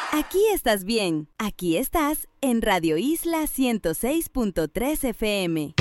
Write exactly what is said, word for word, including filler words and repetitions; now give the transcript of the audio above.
Aquí estás bien. Aquí estás en Radio Isla ciento seis punto tres F M.